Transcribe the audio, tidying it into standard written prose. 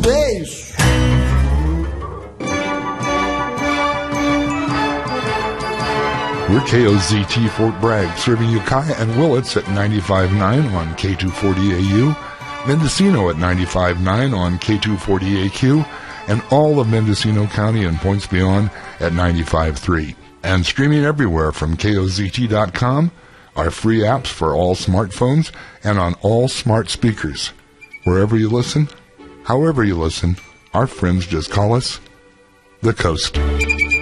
É isso. We're KOZT Fort Bragg, serving Ukiah and Willits at 95.9 on K240AU, Mendocino at 95.9 on K240AQ, and all of Mendocino County and points beyond at 95.3. And streaming everywhere from KOZT.com, our free apps for all smartphones, and on all smart speakers. Wherever you listen, however you listen, our friends just call us The Coast.